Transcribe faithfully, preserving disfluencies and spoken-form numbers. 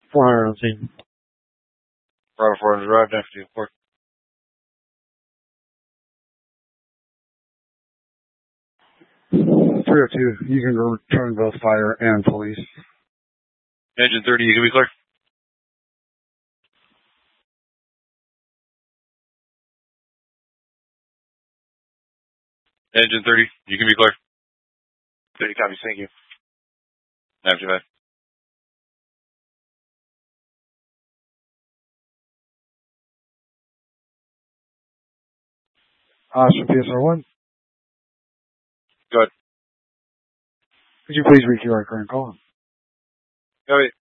four hundred on scene. Bravo four hundred arrived after you. Four. three oh two, you can return both fire and police. Engine thirty, you can be clear. Engine thirty, you can be clear. thirty copies, thank you. After that. Oscar P S R one. Go ahead. Could you please requeue our current call? Go ahead.